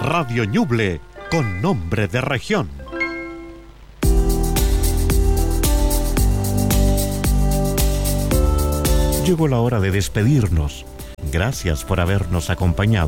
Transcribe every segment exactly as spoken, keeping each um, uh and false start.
Radio Ñuble, con nombre de región. Llegó la hora de despedirnos. Gracias por habernos acompañado.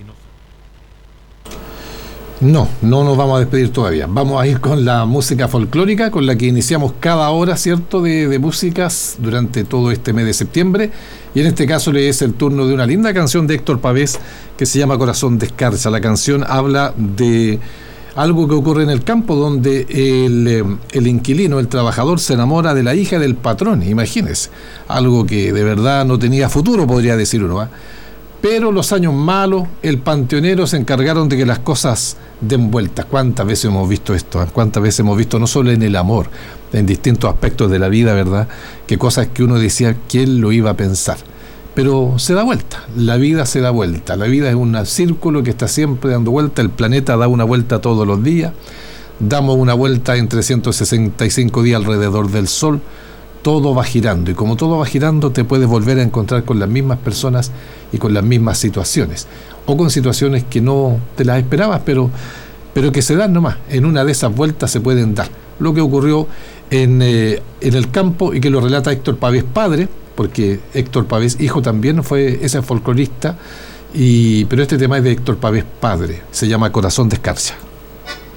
No, no nos vamos a despedir todavía. Vamos a ir con la música folclórica, con la que iniciamos cada hora, ¿cierto?, de, de músicas durante todo este mes de septiembre. Y en este caso le es el turno de una linda canción de Héctor Pavés que se llama Corazón de Escarcha. La canción habla de algo que ocurre en el campo, donde el, el inquilino, el trabajador, se enamora de la hija del patrón. Imagínense, algo que de verdad no tenía futuro, podría decir uno, ¿eh? Pero los años malos, el panteonero se encargaron de que las cosas den vueltas. ¿Cuántas veces hemos visto esto? ¿Eh? ¿Cuántas veces hemos visto, no solo en el amor, en distintos aspectos de la vida, ¿verdad?, que cosas que uno decía, ¿quién lo iba a pensar? Pero se da vuelta, la vida se da vuelta, la vida es un círculo que está siempre dando vuelta, el planeta da una vuelta todos los días, damos una vuelta en trescientos sesenta y cinco días alrededor del Sol, todo va girando, y como todo va girando te puedes volver a encontrar con las mismas personas y con las mismas situaciones, o con situaciones que no te las esperabas, pero, pero que se dan nomás, en una de esas vueltas se pueden dar. Lo que ocurrió en, eh, en el campo, y que lo relata Héctor Pavés padre, porque Héctor Pavés hijo también fue ese folclorista, y, pero este tema es de Héctor Pavés padre, se llama Corazón de Escarcha.